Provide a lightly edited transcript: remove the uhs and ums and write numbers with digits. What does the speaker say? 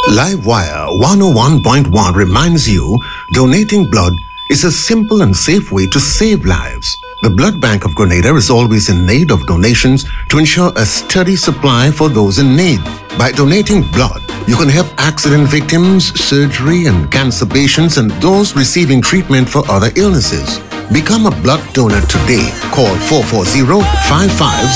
Livewire 101.1 reminds you donating blood is a simple and safe way to save lives. The Blood Bank of Grenada is always in need of donations to ensure a steady supply for those in need. By donating blood, you can help accident victims, surgery and cancer patients, and those receiving treatment for other illnesses. Become a blood donor today. Call 440-5500